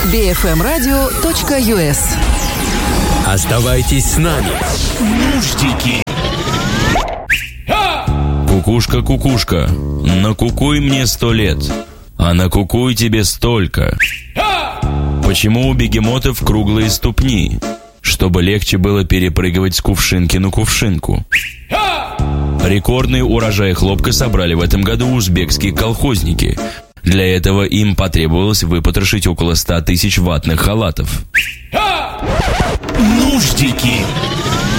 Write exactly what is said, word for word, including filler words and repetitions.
би эф эм радио точка ю эс. Оставайтесь с нами. Нуждики. Кукушка, кукушка, накукуй мне сто лет, а накукуй тебе столько. Почему у бегемотов круглые ступни? Чтобы легче было перепрыгивать с кувшинки на кувшинку. Рекордный урожай хлопка собрали в этом году узбекские колхозники. Для этого им потребовалось выпотрошить около ста тысяч ватных халатов. Нуждики.